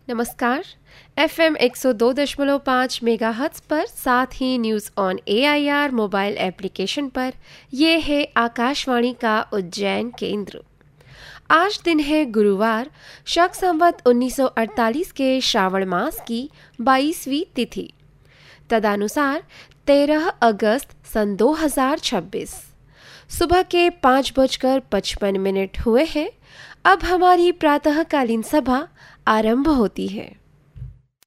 नमस्कार। FM 102.5 megahertz पर, साथ ही news on AIR mobile application पर ये है आकाशवाणी का उज्जैन केंद्र। आज दिन है गुरुवार, शक संवत 1948 के श्रावण मास की 22वीं तिथि, तदनुसार 13 अगस्त सन 2026। सुबह के 5:55 हुए हैं। अब हमारी प्रातःकालीन सभा आरंभ होती है।